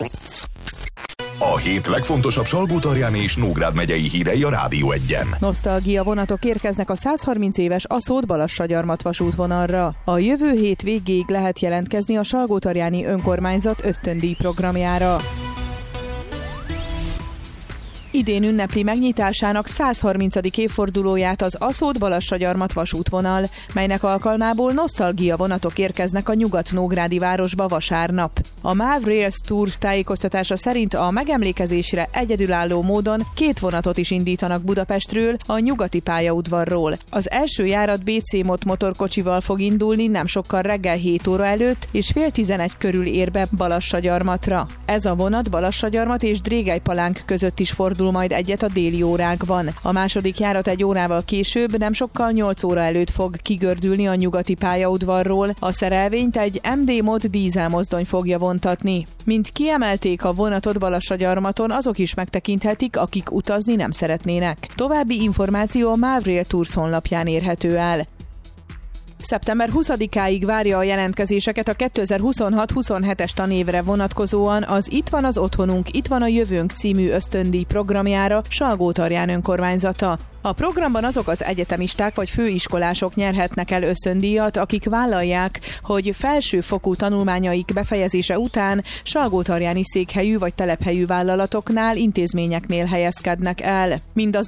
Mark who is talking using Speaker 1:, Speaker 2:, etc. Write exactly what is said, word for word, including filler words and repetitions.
Speaker 1: A hét legfontosabb Salgótarjáni és Nógrád megyei hírei a Rádió Egyen.
Speaker 2: Nosztalgia vonatok érkeznek a százharminc éves Aszód-Balassagyarmat vasútvonalra. A jövő hét végéig lehet jelentkezni a Salgótarjáni önkormányzat ösztöndíj programjára. Idén ünnepli megnyitásának százharmincadik évfordulóját az Aszód-Balassagyarmat vasútvonal, melynek alkalmából nosztalgia vonatok érkeznek a nyugat-nógrádi városba vasárnap. A MÁV Rails Tours tájékoztatása szerint a megemlékezésre egyedülálló módon két vonatot is indítanak Budapestről, a nyugati pályaudvarról. Az első járat bé cé Mot motorkocsival fog indulni nem sokkal reggel hét óra előtt, és fél tizenegy körül ér be Balassagyarmatra. Ez a vonat Balassagyarmat és Drégelypalánk között is fordul majd egyet a déli órákban. A második járat egy órával később, nem sokkal nyolc óra előtt fog kigördülni a nyugati pályaudvarról. A szerelvényt egy em dé Mod dízelmozdony fogja vontatni. Mint kiemelték a vonatot Balassagyarmaton, azok is megtekinthetik, akik utazni nem szeretnének. További információ a MÁV Rail Tours honlapján érhető el. szeptember huszadikáig várja a jelentkezéseket a kétezer-huszonhat huszonhetes tanévre vonatkozóan az Itt van az otthonunk, itt van a jövőnk című ösztöndíj programjára Salgótarján önkormányzata. A programban azok az egyetemisták vagy főiskolások nyerhetnek el ösztöndíjat, akik vállalják, hogy felsőfokú tanulmányaik befejezése után salgótarjáni székhelyű vagy telephelyű vállalatoknál, intézményeknél helyezkednek el. Mindaz